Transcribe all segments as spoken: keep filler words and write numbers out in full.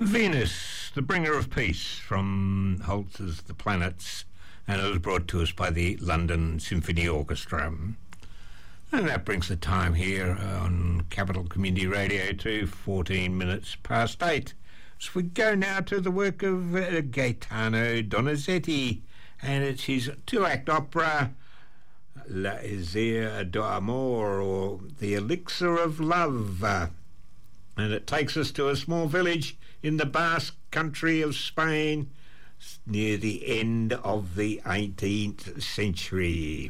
Venus, the bringer of peace, from Holz's The Planets, and it was brought to us by the London Symphony Orchestra. And that brings the time here on Capital Community Radio to fourteen minutes past eight. So we go now to the work of uh, Gaetano Donizetti, and it's his two-act opera, La Isère d'Amour, or The Elixir of Love. Uh, and it takes us to a small village in the Basque country of Spain near the end of the eighteenth century.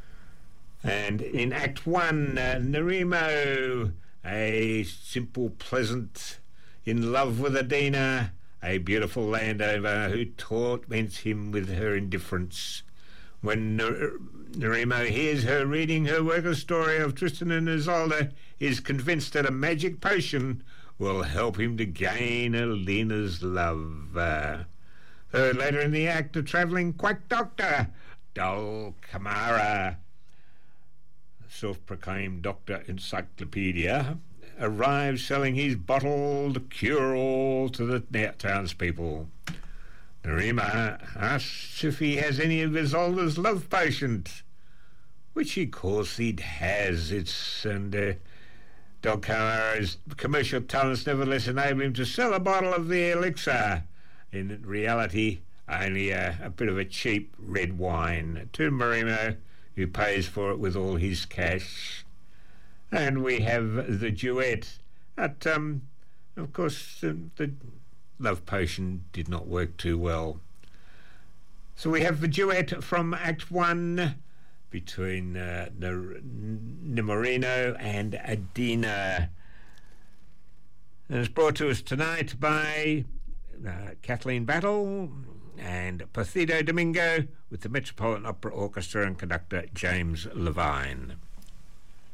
And in Act One, uh, Nerimo, a simple, pleasant, in love with Adina, a beautiful landowner who torments him with her indifference. When Ner- Nerimo hears her reading her worker story of Tristan and Isolde, he is convinced that a magic potion will help him to gain Alina's love. Uh, so later in the act, a travelling quack doctor, Dol Camara, self-proclaimed Doctor Encyclopedia, arrives selling his bottled cure-all to the townspeople. Nerima asks if he has any of Isolde's love potions, which of course he has. It's and uh, Dol Camara's commercial talents nevertheless enable him to sell a bottle of the elixir. In reality, only a, a bit of a cheap red wine to Nerimo, who pays for it with all his cash. And we have the duet. At, um, of course, the, the love potion did not work too well. So we have the duet from Act One between uh, Nemorino and Adina. And it's brought to us tonight by uh, Kathleen Battle and Placido Domingo with the Metropolitan Opera Orchestra and conductor James Levine.